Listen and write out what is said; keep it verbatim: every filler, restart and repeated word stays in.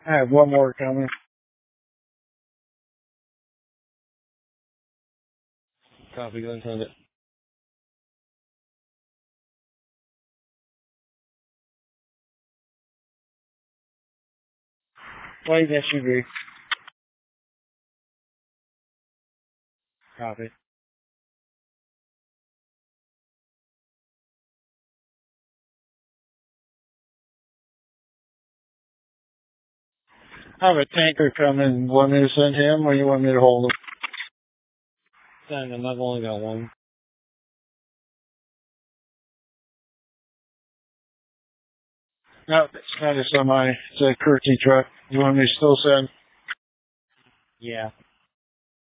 I have one more coming. Copy, go and send it. Light S U V. Copy. I have a tanker coming. Want me to send him, or you want me to hold him? Send him. I've only got one. No, it's not a semi. It's a Curtsy truck. You want me to still send? Yeah.